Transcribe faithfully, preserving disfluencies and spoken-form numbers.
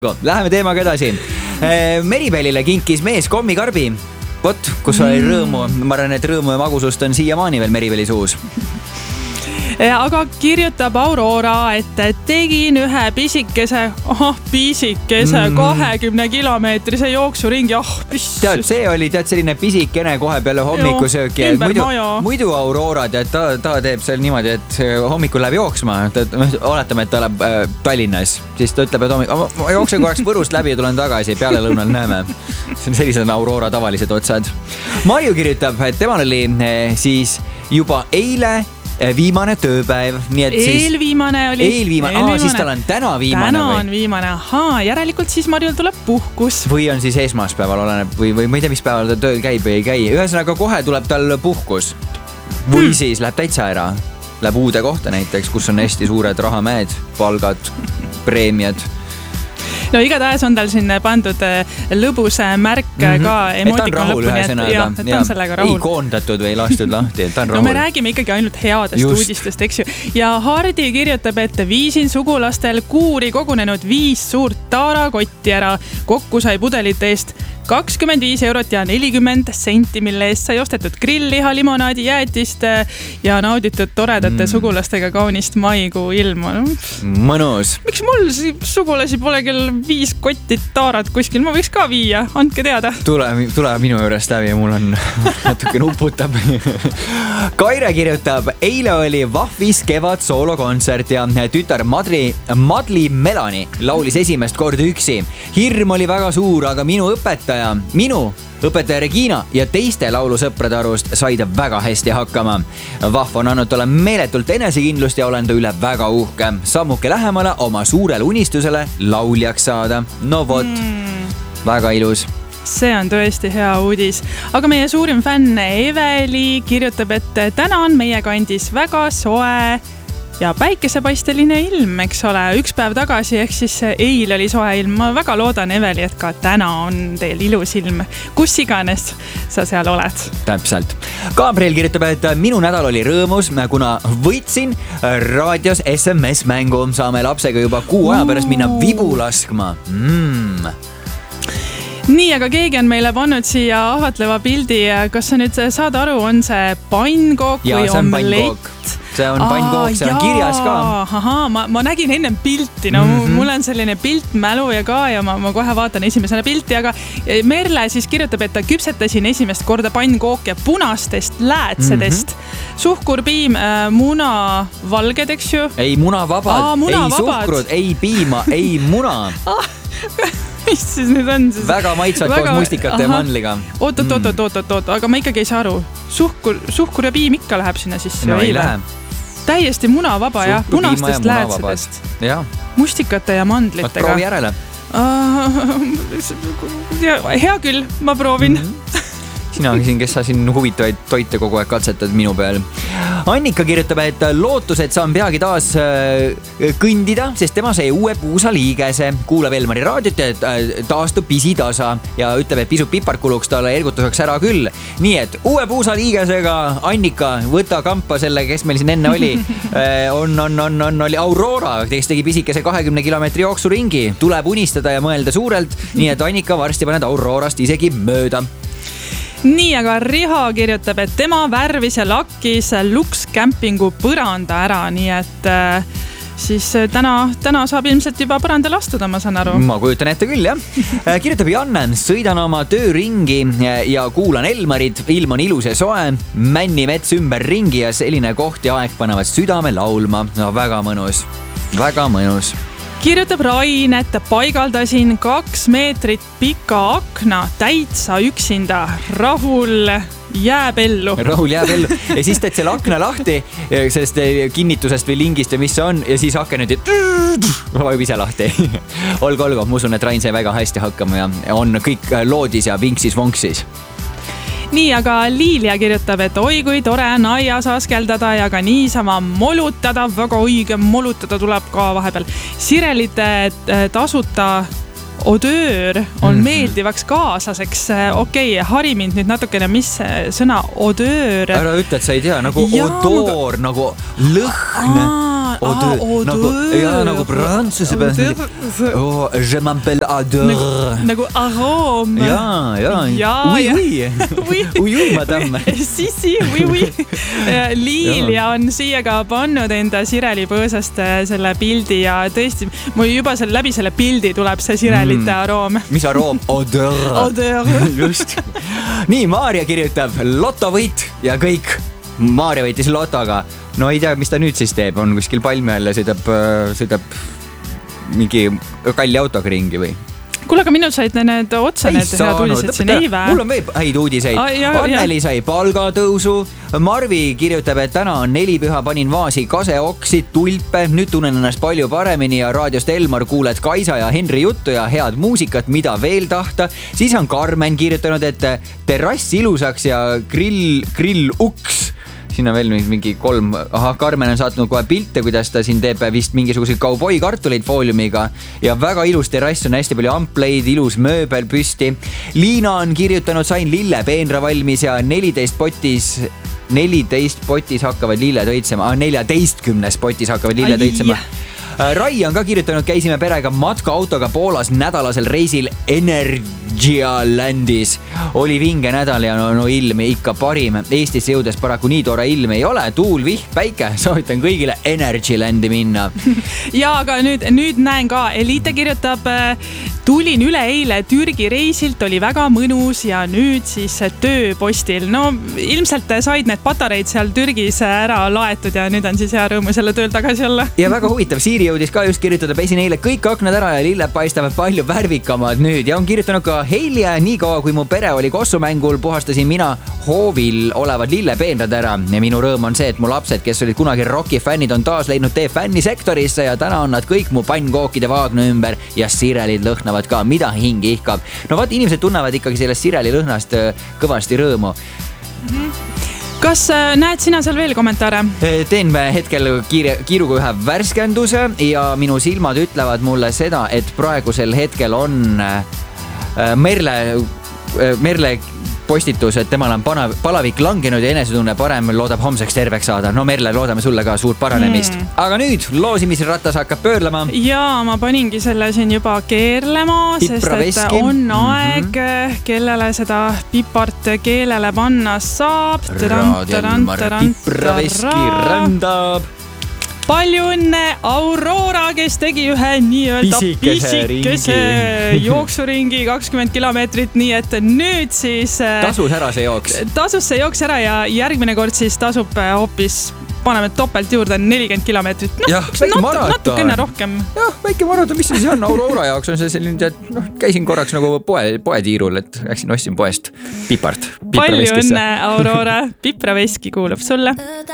Läheme teemaga edasi. Meribelile kinkis mees kommikarbi. Vot, kus oli rõõmu. Ma arvan, et rõõmu ja magusust on siiamaani veel Meribeli suus. Aga kirjutab Aurora, et tegin ühe pisikese, oh, pisikese mm. kahekümne kilomeetrise jooksuringi. Oh, tead, see oli tead selline pisikene kohe peale hommikusööki. Muidu, muidu Aurora, tead, ta, ta teeb seal niimoodi, et hommikul läheb jooksma. Oletame, et ta läheb äh, Tallinnas. Siis ta ütleb, et hommik, ma jooksen korraks Võrust läbi ja tulen tagasi. Peale lõunal näeme. See on sellised Aurora tavalised otsad. Marju kirjutab, et temal oli äh, siis juba eile viimane tööpäev. Nii et siis eelviimane oli. Eelviimane, aa, siis tal on täna viimane. Täna on või? Viimane, ahaa, järelikult siis Marjul tuleb puhkus. Või on siis esmaspäeval oleneb, või, või ma ei tea, mis päeval ta tööl käib või ei käi. Ühesõnaga kohe tuleb tal puhkus. Või hmm. siis läheb täitsa ära. Läheb uude kohta näiteks, kus on hästi suured rahamäed, palgad, preemiad. No igatahes on tal siin pandud lõbus märk mm-hmm. ka emotikon lõpuni. Et ta on rahul ühe sõnaga. Et ta on sellega rahul. Ei koondatud või lastud lahti, et ta on rahul. No me räägime ikkagi ainult headest Just. uudistest, eks ju. Ja Hardi kirjutab, et viisin sugulastel kuuri kogunenud viis suurt taarakotti ära. Kokku sai pudelite eest kakskümmend viis eurot ja nelikümmend senti, mille eest sai ostetud grillliha, limonaadi, jäätist ja nauditud toredate mm. sugulastega kaunist maikuu ilma. No. Mõnus. Miks mul sugulasi pole kell viis kotti taarat kuskil? Ma võiks ka viia, andke teada. Tule, tule minu juurest läbi, mul on natuke nuputab. Kaire kirjutab, eile oli vahvis kevad soolokontsert ja tütar Madri, Madli Melani laulis esimest korda üksi. Hirm oli väga suur, aga minu õpetaja Minu õpetaja Regina ja teiste laulusõprade arust sai ta väga hästi hakkama. Vahv on andnud talle meeletult enesekindlust ja olen ta üle väga uhke. Sammuke lähemale oma suurele unistusele lauljaks saada. No vot, mm. väga ilus. See on tõesti hea uudis. Aga meie suurim fänn Eveli kirjutab, et täna on meie kandis väga soe ja päikesepaisteline ilm, eks ole. Üks päev tagasi, ehk siis eil oli soe ilm. Ma väga loodan, Eveli, et ka täna on teil ilus ilm. Kus iganes sa seal oled. Täpselt. Gabriel kirjutab, et minu nädal oli rõõmus, kuna võitsin raadios S M S-mängu. Saame lapsega juba kuu aja pärast minna vibu laskma. Mm. Nii, aga keegi on meile pannud siia ahvatleva pildi. Kas sa nüüd saad aru, on see pannkook ja, või omlett? See on pannkook, see on jaa, kirjas ka. Aha, ma, ma nägin ennem pilti, no mm-hmm. mul on selline pilt mälu ja ka ja ma, ma kohe vaatan esimesena pilti, aga Merle siis kirjutab, et ta küpsetasin esimest korda pannkooke punastest läätsedest. Mm-hmm. Suhkurpiim, äh, muna valged, eks ju? Ei munavabad, Aa, muna ei vabad. Suhkrud, ei piima, ei muna. Mis siis nüüd on? Siis? Väga maitsvad väga... koos mustikate ja mandliga. Oot, oot, oot, oot, oot, oot, aga ma ikkagi ei saa aru. Suhkur, suhkur ja piim ikka läheb sinna sisse. No ei lähe. Täiesti munavaba, jah. Punastest läätsedest. Ja. Mustikate ja mandlitega. Proovi järele. Uh, hea küll, ma proovin. Mm-hmm. Sina siin, kes sa siin huvitavaid toite kogu aeg katsetad minu peal. Annika kirjutab, et lootus, et saan peagi taas kõndida, sest tema sai uue puusa liigese. Kuulab Elmari raadiot, et taastub pisitasa ja ütleb, et pisut piparkuluks talle ergutuseks ära küll. Nii et uue puusa liigesega Annika, võta kampa selle, kes meil siin enne oli. On, on, on, on, oli Aurora, kes tegi pisikese kahekümne kilomeetri jooksuringi. Tuleb unistada ja mõelda suurelt, nii et Annika varsti paned Aurorast isegi mööda. Nii, aga Riha kirjutab, et tema värvis ja lakkis Lux Campingu põranda ära, nii et äh, siis täna, täna saab ilmselt juba põrandal astuda, ma saan aru. Ma kujutan ette küll, jah. Kirjutab Janne, sõidan oma tööringi ja kuulan Elmarit, ilm on ilus ja soe, männi mets ümber ringi ja selline koht ja aeg panevad südame laulma. No väga mõnus, väga mõnus. Kirjutab Rain, et paigaldasin kaks meetrit pika akna täitsa üksinda. Rahul jääb ellu. Rahul jääb ellu. Ja siis teed selle akna lahti sellest kinnitusest või lingist ja mis see on. Ja siis aken nüüd vajub ise lahti. Olgu, olgu, ma usun, et Rain sai väga hästi hakkama ja on kõik loodis ja vinksis vonksis. Nii, aga Liilia kirjutab, et oi kui tore on aias askeldada ja ka niisama molutada. Väga õige molutada tuleb ka vahepeal. Sirelite tasuta odöör on mm-hmm. meeldivaks kaaslaseks. Okei, okay, hari mind nüüd natukene, mis sõna odöör. Ära ütle, et sa ei tea, nagu ja, odoor, ma... nagu lõhn. Aa, odeur, odeur. nagu, ja, nagu prantsuse peal. Oh, je m'appelle odeur. Nagu, nagu aroom. Ja, ja, ja oui, oui, oui, oui, madame. Si, si, oui, oui. Liilia on siia ka pannud enda Sireli põõsast selle pildi ja tõesti, mul juba selle, läbi selle pildi tuleb see Sirelite mm. aroom. Mis aroom? Odeur. Odeur. Just. Nii, Maarja kirjutab lotovõit ja kõik. Maarja võitis lotoga. No ei tea, mis ta nüüd siis teeb. On kuskil palmi all ja sõidab, sõidab mingi kalli autoga ringi või? Kuule, aga minul said need otsa ei need head uudised siin ei vä? Mul on veel häid uudiseid. Ah, ja, Anneli ja. Sai palgatõusu. Marvi kirjutab, et täna on nelipüha, panin vaasi kaseoksid, tulpe. Nüüd tunnen ennast palju paremini ja raadiost Elmar kuuled Kaisa ja Henri juttu ja head muusikat, mida veel tahta. Siis on Karmen kirjutanud, et terrass ilusaks ja grill, grill uks. Siin on veel mingi kolm, aha, Karmen on saatnud kohe pilte, kuidas ta siin teeb vist mingisuguseid kauboi kartuleid fooliumiga ja väga ilus terrass, on hästi palju ampleid, ilus mööbel püsti. Liina on kirjutanud, sain lille peenra valmis ja neliteist potis, neliteist potis hakkavad lilled õitsema, ah, neljateistkümnes potis hakkavad lilled õitsema. Rai on ka kirjutanud, käisime perega matkaautoga Poolas nädalasel reisil Energialandis. Oli vinge nädal ja no, no ilm ikka parim. Eestisse jõudes paraku nii tore ilm ei ole. Tuul, vihm, päike. Soovitan kõigile Energialandi minna. Ja aga nüüd, nüüd näen ka, Elite kirjutab, tulin üle eile Türgi reisilt, oli väga mõnus ja nüüd siis tööpostil. No ilmselt said need patareid seal Türgis ära laetud ja nüüd on siis hea rõõmu selle tööl tagasi olla. Ja väga huvitav, Siiri jõudis ka just kirjutada, pesin eile kõik aknad ära ja lilled paistavad palju värvikamad nüüd ja on kirjutanud ka Helje, nii kaua kui mu pere oli kossumängul, puhastasin mina hoovil olevad lillepeenrad ära ja minu rõõm on see, et mu lapsed, kes olid kunagi Rocki fännid, on taas leidnud tee fännisektorisse ja täna on nad kõik mu pannkookide vaagna ümber ja sirelid lõhnavad ka, mida hing ihkab. No vaat, inimesed tunnevad ikkagi sellest sireli lõhnast kõvasti rõõmu. Mm-hmm. Kas näed sina seal veel kommentaare? Teen hetkel kiire, kiiruga ühe värskenduse ja minu silmad ütlevad mulle seda, et praegusel hetkel on Merle, Merle postitus, et temal on pana, palavik langenud ja enesetunne parem, loodab homseks terveks saada. No Merle, loodame sulle ka suurt paranemist. Mm. Aga nüüd loosimisratas hakkab pöörlema. Ja ma paningi selle siin juba keerlema, sest et on aeg, mm-hmm. kellele seda pipart keelele panna saab. Raadjelmar pipraveski rändab. Palju õnne Aurora, kes tegi ühe nii-öelda pisikese, pisikese jooksuringi kakskümmend kilomeetrit, nii et nüüd siis tasus ära see jooks. Tasus see jooks ära ja järgmine kord siis tasub hoopis, paneme topelt juurde nelikümmend kilomeetrit. No, jah, väike nat- maraton. Natukene rohkem. Jah, väike maraton, mis see on Aurora jaoks on see selline, et noh, käisin korraks nagu poe, poetiirul, et läksin ostsin poest pipart. Palju õnne Aurora, pipraveski kuulub sulle.